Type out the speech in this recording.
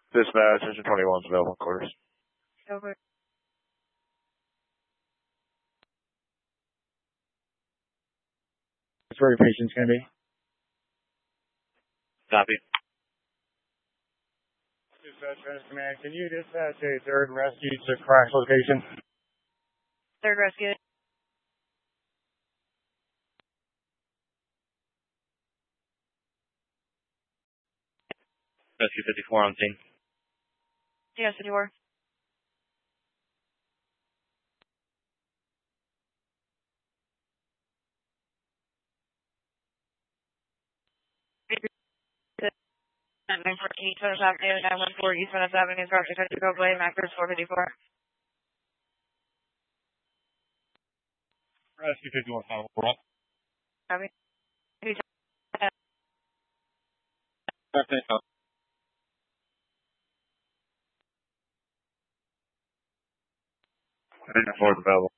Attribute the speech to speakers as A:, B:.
A: Dispatch, Engine 21's available in quarters.
B: Over.
C: That's where your patient's going to be.
D: Copy.
C: Dispatch, Venice Command, can you dispatch a third rescue to crash location?
B: Third rescue.
D: Rescue 54 on scene.
B: Yes, 54. Nine 14, Venice Avenue, 914 East Venice Avenue, Project 50 Copley, Macros 454.
C: Rescue 51, final roll.
B: Copy.
A: Engine 4 is available.